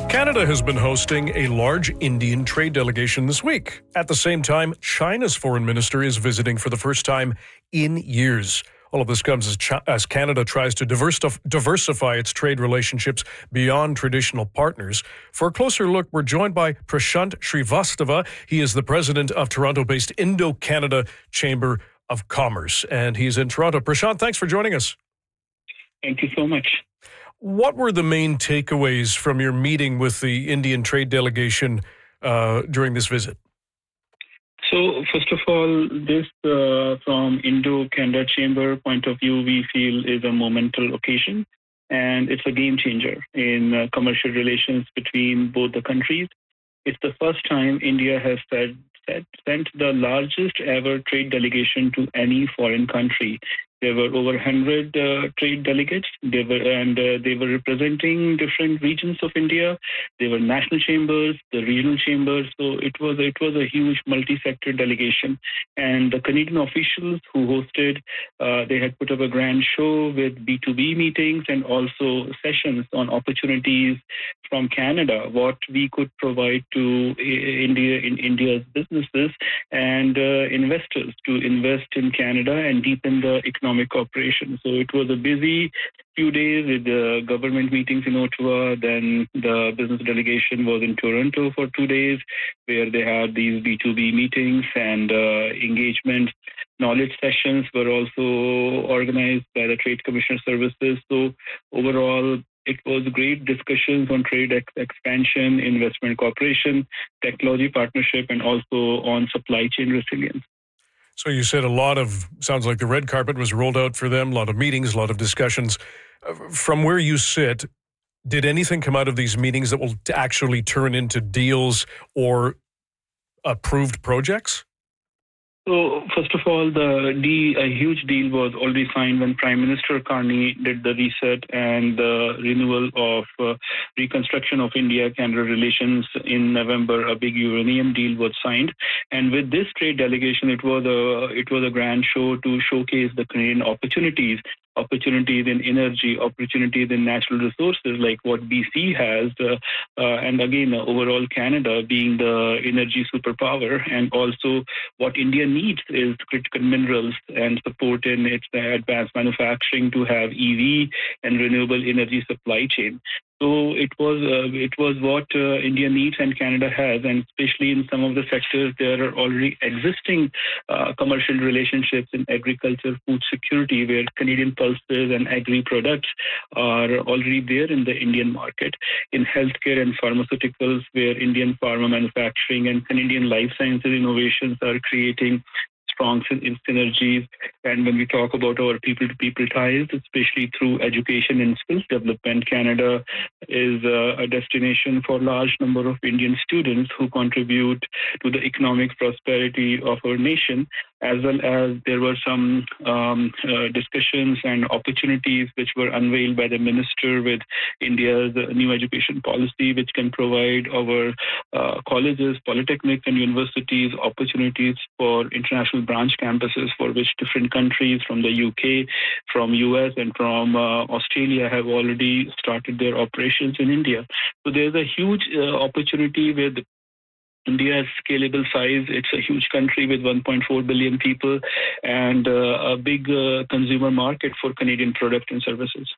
Canada has been hosting a large Indian trade delegation this week. At the same time, China's foreign minister is visiting for the first time in years. All of this comes as Canada tries to diversify its trade relationships beyond traditional partners. For a closer look, we're joined by Prashant Srivastava. He is the president of Toronto-based Indo-Canada Chamber of Commerce, and he's in Toronto. Prashant, thanks for joining us. Thank you so much. What were the main takeaways from your meeting with the Indian trade delegation during this visit? So, first of all, this from Indo-Canada Chamber point of view, we feel is a monumental occasion, and it's a game changer in commercial relations between both the countries. It's the first time India has sent the largest ever trade delegation to any foreign country. There were over 100 trade delegates. They were representing different regions of India. They were national chambers, the regional chambers. So it was a huge multi-sector delegation. And the Canadian officials who hosted, they had put up a grand show with B2B meetings and also sessions on opportunities from Canada, what we could provide to India's businesses and investors to invest in Canada and deepen the economic cooperation. So it was a busy few days with the government meetings in Ottawa. Then the business delegation was in Toronto for 2 days, where they had these B2B meetings and engagement. Knowledge sessions were also organized by the Trade Commissioner Services. So overall, it was great discussions on trade expansion, investment cooperation, technology partnership, and also on supply chain resilience. So you said sounds like the red carpet was rolled out for them, a lot of meetings, a lot of discussions. From where you sit, did anything come out of these meetings that will actually turn into deals or approved projects? So, first of all, a huge deal was already signed when Prime Minister Carney did the reset and the renewal of reconstruction of India-Canada relations in November. A big uranium deal was signed, and with this trade delegation, it was a grand show to showcase the Canadian opportunities in energy, opportunities in natural resources like what BC has, and again, overall Canada being the energy superpower, and also what India needs is critical minerals and support in its advanced manufacturing to have EV and renewable energy supply chain. So it was what India needs and Canada has, and especially in some of the sectors, there are already existing commercial relationships in agriculture, food security, where Canadian pulses and agri products are already there in the Indian market. In healthcare and pharmaceuticals, where Indian pharma manufacturing and Canadian life sciences innovations are creating strong synergies. And when we talk about our people-to-people ties, especially through education and skills development, Canada is a destination for a large number of Indian students who contribute to the economic prosperity of our nation, as well as there were some discussions and opportunities which were unveiled by the minister with India's new education policy, which can provide our colleges, polytechnics, and universities opportunities for international branch campuses for which different countries from the UK, from US, and from Australia have already started their operations in India. So there's a huge opportunity with India's scalable size. It's a huge country with 1.4 billion people and a big consumer market for Canadian products and services.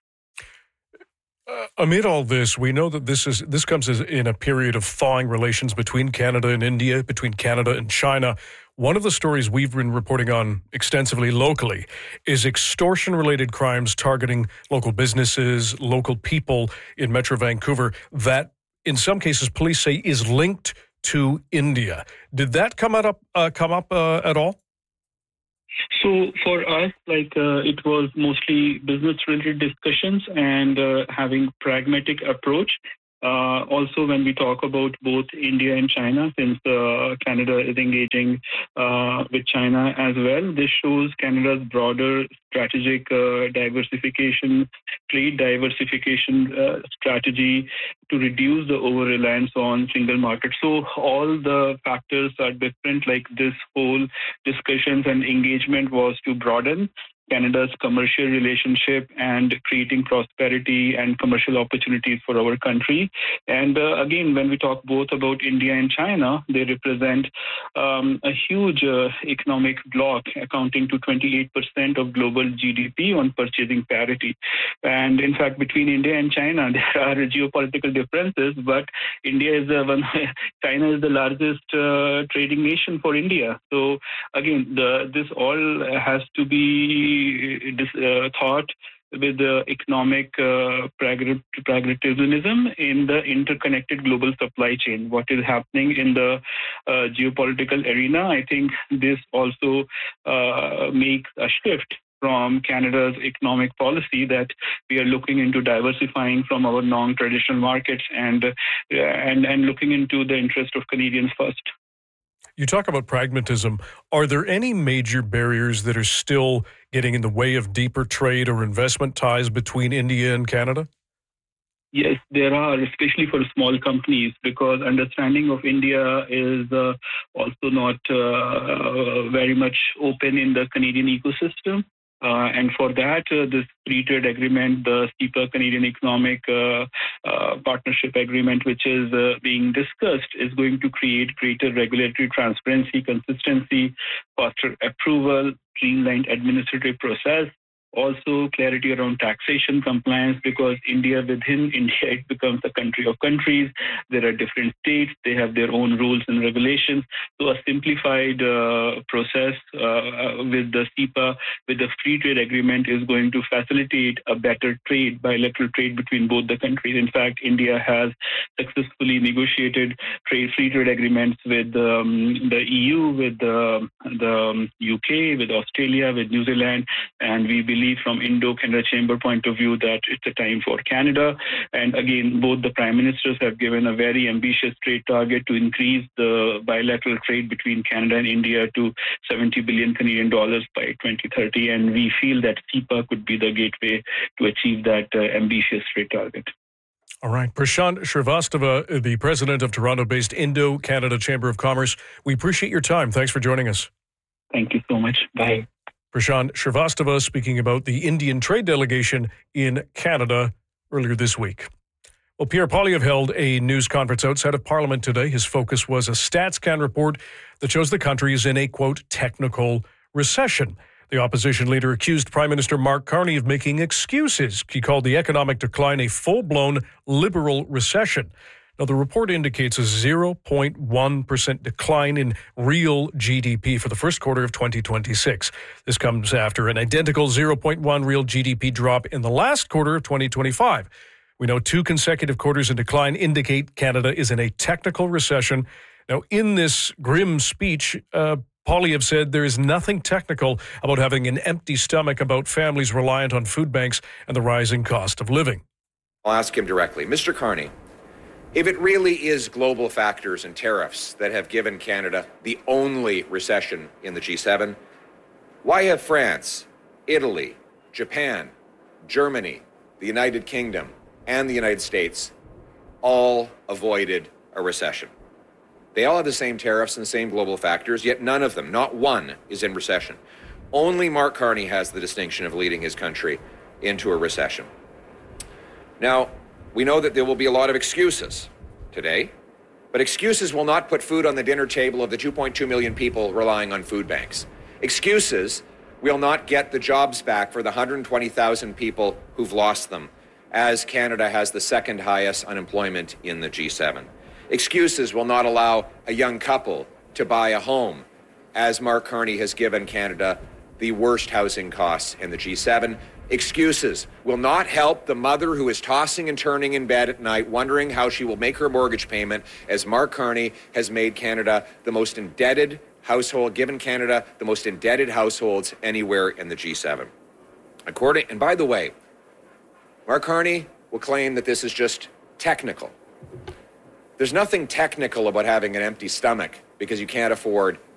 Amid all this, we know that this comes in a period of thawing relations between Canada and India, between Canada and China. One of the stories we've been reporting on extensively locally is extortion-related crimes targeting local businesses, local people in Metro Vancouver that, in some cases, police say is linked to India. Did that come up at all? So for us, it was mostly business-related discussions and having pragmatic approach. Also, when we talk about both India and China, since Canada is engaging with China as well, this shows Canada's broader strategic diversification, trade diversification strategy to reduce the over-reliance on single market. So all the factors are different, like this whole discussions and engagement was to broaden Canada's commercial relationship and creating prosperity and commercial opportunities for our country. And again, when we talk both about India and China, they represent a huge economic bloc accounting to 28% of global GDP on purchasing parity. And in fact, between India and China, there are geopolitical differences, but China is the largest trading nation for India. So again, this all has to be thought with the economic pragmatism in the interconnected global supply chain. What is happening in the geopolitical arena, I think this also makes a shift from Canada's economic policy that we are looking into diversifying from our non-traditional markets and looking into the interest of Canadians first. You talk about pragmatism. Are there any major barriers that are still getting in the way of deeper trade or investment ties between India and Canada? Yes, there are, especially for small companies, because understanding of India is also not very much open in the Canadian ecosystem. And for that, this free trade agreement, the CEPA Canadian Economic Partnership Agreement, which is being discussed, is going to create greater regulatory transparency, consistency, faster approval, streamlined administrative process. Also, clarity around taxation compliance, because within India, it becomes a country of countries. There are different states. They have their own rules and regulations. So a simplified process with the CEPA, with the free trade agreement, is going to facilitate a better trade, bilateral trade between both the countries. In fact, India has successfully negotiated free trade agreements with the EU, with the UK, with Australia, with New Zealand, and we believe from Indo-Canada Chamber point of view that it's a time for Canada. And again, both the Prime Ministers have given a very ambitious trade target to increase the bilateral trade between Canada and India to 70 billion Canadian dollars by 2030. And we feel that CEPA could be the gateway to achieve that ambitious trade target. All right. Prashant Shrivastava, the president of Toronto-based Indo-Canada Chamber of Commerce. We appreciate your time. Thanks for joining us. Thank you so much. Bye. Prashant Shrivastava speaking about the Indian trade delegation in Canada earlier this week. Well, Pierre Poilievre held a news conference outside of Parliament today. His focus was a StatsCan report that shows the country is in a, quote, technical recession. The opposition leader accused Prime Minister Mark Carney of making excuses. He called the economic decline a full-blown liberal recession. Now, the report indicates a 0.1% decline in real GDP for the first quarter of 2026. This comes after an identical 0.1 real GDP drop in the last quarter of 2025. We know 2 consecutive quarters in decline indicate Canada is in a technical recession. Now, in this grim speech, Poilievre said there is nothing technical about having an empty stomach about families reliant on food banks and the rising cost of living. I'll ask him directly. Mr. Carney, if it really is global factors and tariffs that have given Canada the only recession in the G7, why have France, Italy, Japan, Germany, the United Kingdom, and the United States all avoided a recession? They all have the same tariffs and the same global factors, yet none of them, not one, is in recession. Only Mark Carney has the distinction of leading his country into a recession. Now, we know that there will be a lot of excuses today, but excuses will not put food on the dinner table of the 2.2 million people relying on food banks. Excuses will not get the jobs back for the 120,000 people who've lost them, as Canada has the second highest unemployment in the G7. Excuses will not allow a young couple to buy a home, as Mark Carney has given Canada the worst housing costs in the G7. Excuses will not help the mother who is tossing and turning in bed at night, wondering how she will make her mortgage payment, as Mark Carney has made Canada the most indebted household, given Canada the most indebted households anywhere in the G7. And by the way, Mark Carney will claim that this is just technical. There's nothing technical about having an empty stomach because you can't afford